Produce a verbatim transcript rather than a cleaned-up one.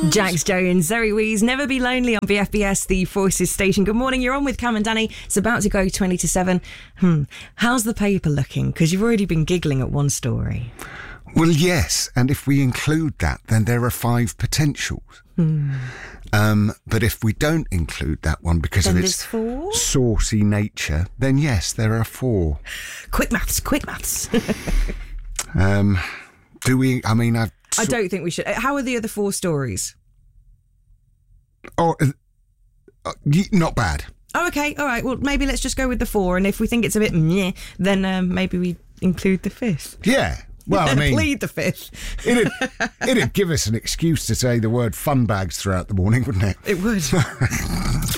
Jax Jones, Zoe Wees, Never Be Lonely on B F B S, the Forces station. Good morning, you're on with Cam and Danny. It's about to go twenty to seven. Hmm. How's the paper looking? Because you've already been giggling at one story. Well, yes, and if we include that, then there are five potentials. Hmm. Um, but if we don't include that one because Then of there's its four? saucy nature, then yes, there are four. Quick maths, quick maths. um, do we, I mean, I've... I don't think we should. How are the other four stories? Oh, uh, not bad. Oh, okay, all right. Well, maybe let's just go with the four, and if we think it's a bit meh, then um, maybe we include the fifth. Yeah. Well, I mean... Plead the fifth. it'd, it'd give us an excuse to say the word fun bags throughout the morning, wouldn't it? It would.